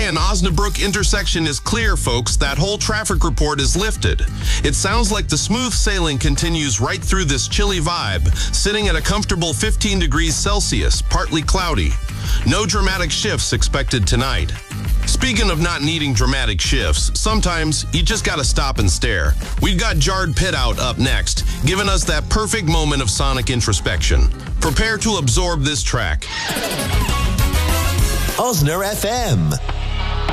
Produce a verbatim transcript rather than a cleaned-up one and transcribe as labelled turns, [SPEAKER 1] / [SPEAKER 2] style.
[SPEAKER 1] and Osnabrück intersection is clear, folks. That whole traffic report is lifted. It sounds like the smooth sailing continues right through this chilly vibe, sitting at a comfortable fifteen degrees Celsius, partly cloudy. No dramatic shifts expected tonight. Speaking of not needing dramatic shifts, sometimes you just gotta stop and stare. We've got Jarred Pitout up next, giving us that perfect moment of sonic introspection. Prepare to absorb this track.
[SPEAKER 2] Osner F M.